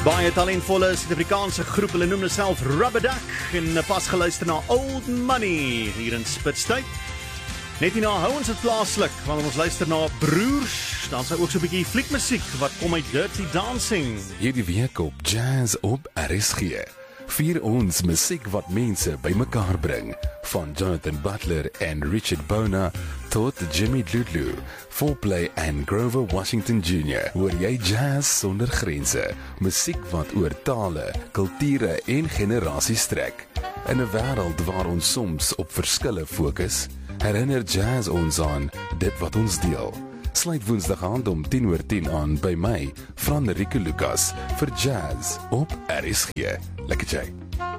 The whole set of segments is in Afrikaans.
Baie talentvolle Suid-Afrikaanse groep, hulle noem hulle self Rubber Duck en pas geluister na Old Money hier in Spitstyd. Net hierna hou ons het plaaslik, want ons luister na Broers, dan is ook so 'n bietjie fliekmusiek wat kom uit Dirty Dancing. Hierdie week op Jazz op RSG. Vier ons musiek wat mense bymekaar bring. Van Jonathan Butler en Richard Bona tot Jimmy Dludlu, Foreplay en Grover Washington Jr. Hoor jy jazz sonder grense. Musiek wat oor tale, kulture en generasies trek. In 'n wêreld waar ons soms op verskille fokus, herinner jazz ons aan dit wat ons deel. Sluit Woensdag aand om 10:10 aan by my, Franrique Lucas, vir Jazz op RSG. Lekker jy.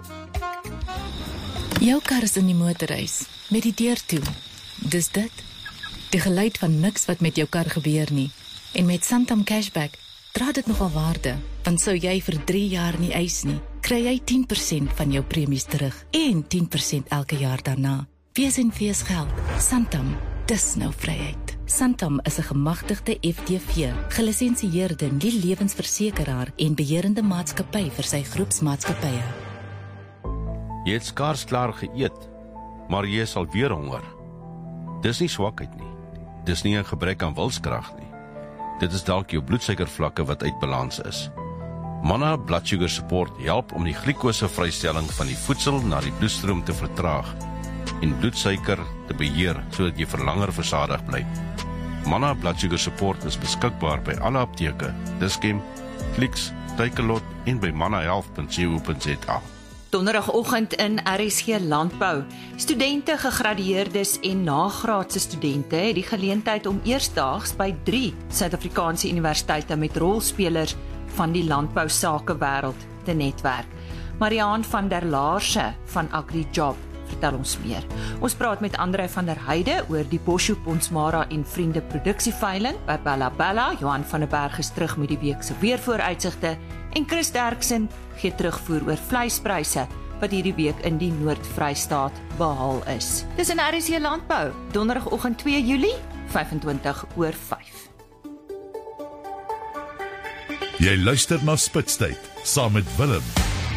Jou kar is in die motorhuis, met die deur toe. Dis dit. Die geluid van niks wat met jou kar gebeur nie. En met Santam Cashback dra dit nogal waarde, want sou jy vir 3 jaar nie eis nie, kry jy 10% van jou premies terug en 10% elke jaar daarna. Wees en wees geld. Santam, dis nou vryheid. Santam is 'n gemagtigde FTV, gelisensieerde nie-lewensversekeraar en beheerende maatskappy vir sy groepsmaatskappye. Jy het skaars klaar geëet, maar jy is alweer honger. Dis nie swakheid nie. Dis nie 'n gebrek aan wilskrag nie. Dit is dalk jou bloedsuikervlakke wat uit balans is. Manna Blood Sugar Support help om die glikosevrystelling van die voedsel na die bloedstroom te vertraag en bloedsuiker te beheer sodat jy vir langer versadig bly. Manna Blood Sugar Support is beskikbaar by alle apteke, Dischem, Clicks, Takealot en by mannahealth.co.za. Donderdagoggend in RSG Landbou. Studente, gegradueerdes en nagraadse studente het die geleentheid om eersdaags by 3 Suid-Afrikaanse universiteite met rolspelers van die landbousakewêreld te netwerk. Mariaan van der Laarse van AgriJob vertel ons meer. Ons praat met André van der Heide oor die Boshoek Bonsmara en Vriende produksieveiling by Bella Bella. Johan van der Berg is terug met die week se weervooruitsigte en Chris Derksen gee terugvoer oor vleispryse wat hierdie week in die Noord-Vrystaat behaal is. Dis in RSC Landbou, donderdagoggend 2 Julie, 5:25 Jy luister na Spitstyd saam met Willem.